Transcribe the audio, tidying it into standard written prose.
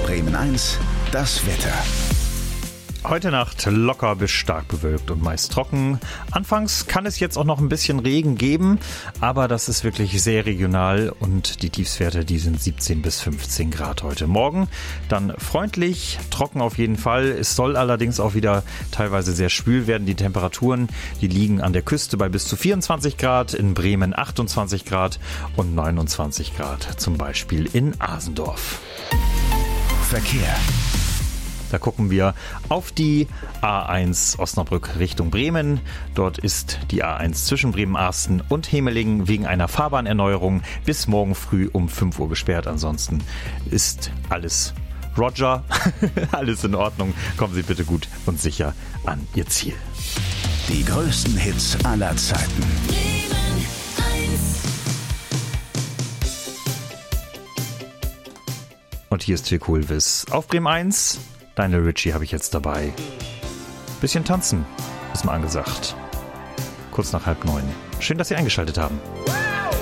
Bremen 1, das Wetter. Heute Nacht locker bis stark bewölkt und meist trocken. Anfangs kann es jetzt auch noch ein bisschen Regen geben, aber das ist wirklich sehr regional und die Tiefstwerte, die sind 17 bis 15 Grad heute. Morgen dann freundlich, trocken auf jeden Fall. Es soll allerdings auch wieder teilweise sehr schwül werden. Die Temperaturen, die liegen an der Küste bei bis zu 24 Grad, in Bremen 28 Grad und 29 Grad, zum Beispiel in Asendorf. Verkehr. Da gucken wir auf die A1 Osnabrück Richtung Bremen. Dort ist die A1 zwischen Bremen-Arsten und Hemelingen wegen einer Fahrbahnerneuerung bis morgen früh um 5 Uhr gesperrt. Ansonsten ist alles Roger, alles in Ordnung. Kommen Sie bitte gut und sicher an Ihr Ziel. Die größten Hits aller Zeiten. Und hier ist Till Kulvis auf Bremen 1. Lionel Richie habe ich jetzt dabei. Bisschen tanzen ist mal angesagt. Kurz nach 8:30. Schön, dass Sie eingeschaltet haben.